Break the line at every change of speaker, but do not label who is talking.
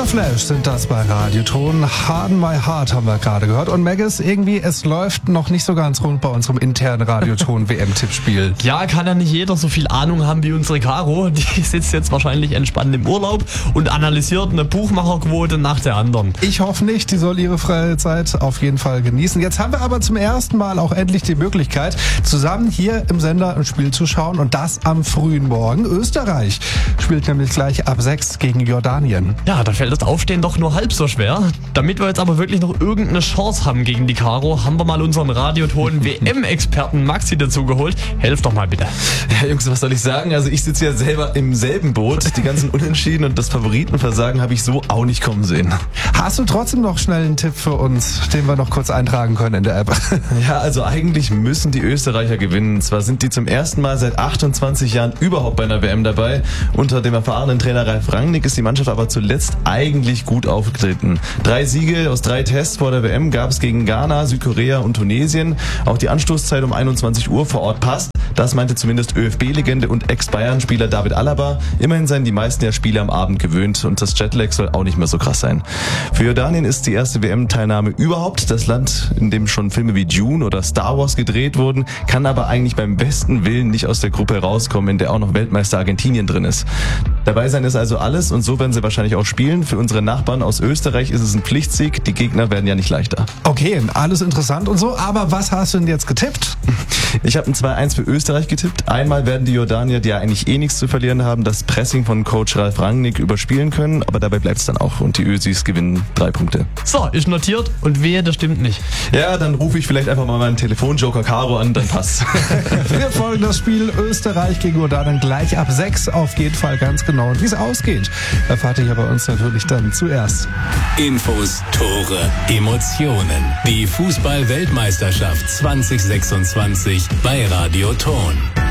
Walter Flash sind das bei Radioton. Harden My Heart haben wir gerade gehört. Und Maggis, irgendwie, es läuft noch nicht so ganz rund bei unserem internen Radioton WM-Tippspiel.
Ja, kann ja nicht jeder so viel Ahnung haben wie unsere Caro. Die sitzt jetzt wahrscheinlich entspannt im Urlaub und analysiert eine Buchmacherquote nach der anderen.
Ich hoffe nicht, die soll ihre freie Zeit auf jeden Fall genießen. Jetzt haben wir aber zum ersten Mal auch endlich die Möglichkeit, zusammen hier im Sender ein Spiel zu schauen. Und das am frühen Morgen. Österreich spielt nämlich gleich ab 6 gegen Jordanien.
Ja, da fällt das Aufstehen doch nur halb so schwer. Damit wir jetzt aber wirklich noch irgendeine Chance haben gegen die Caro, haben wir mal unseren Radioton WM-Experten Maxi dazu geholt. Helft doch mal bitte.
Ja, Jungs, was soll ich sagen? Also ich sitze ja selber im selben Boot. Die ganzen Unentschieden und das Favoritenversagen habe ich so auch nicht kommen sehen.
Hast du trotzdem noch schnell einen Tipp für uns, den wir noch kurz eintragen können in der App?
Ja, also eigentlich müssen die Österreicher gewinnen. Zwar sind die zum ersten Mal seit 28 Jahren überhaupt bei einer WM dabei. Unter dem erfahrenen Trainer Ralf Rangnick ist die Mannschaft aber zuletzt eigentlich gut aufgetreten. 3 Siege aus 3 Tests vor der WM gab es gegen Ghana, Südkorea und Tunesien. Auch die Anstoßzeit um 21 Uhr vor Ort passt. Das meinte zumindest ÖFB-Legende und Ex-Bayern-Spieler David Alaba. Immerhin seien die meisten ja Spiele am Abend gewöhnt und das Jetlag soll auch nicht mehr so krass sein. Für Jordanien ist die erste WM-Teilnahme überhaupt. Das Land, in dem schon Filme wie Dune oder Star Wars gedreht wurden, kann aber eigentlich beim besten Willen nicht aus der Gruppe rauskommen, in der auch noch Weltmeister Argentinien drin ist. Dabei sein ist also alles und so werden sie wahrscheinlich auch spielen. Für unsere Nachbarn aus Österreich ist es ein Pflichtsieg. Die Gegner werden ja nicht leichter.
Okay, alles interessant und so, aber was hast du denn jetzt getippt?
Ich habe ein 2-1 für Österreich getippt. Einmal werden die Jordanier, die ja eigentlich nichts zu verlieren haben, das Pressing von Coach Ralf Rangnick überspielen können, aber dabei bleibt es dann auch und die Ösis gewinnen 3 Punkte.
So, ist notiert und wehe, das stimmt nicht.
Ja, dann rufe ich vielleicht einfach mal meinen Telefonjoker Caro an, dann passt's.
Wir folgen das Spiel Österreich gegen Jordanien gleich ab 6 auf jeden Fall ganz genau. Und wie es ausgeht, erfahrt ihr bei uns natürlich dann zuerst.
Infos, Tore, Emotionen. Die Fußball-Weltmeisterschaft 2026 bei Radioton.